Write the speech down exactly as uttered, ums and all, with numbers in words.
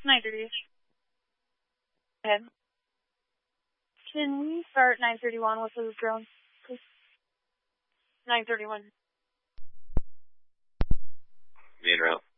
nine thirty. Ahead. Can we start nine thirty-one with those drones, please? nine thirty-one. Main route.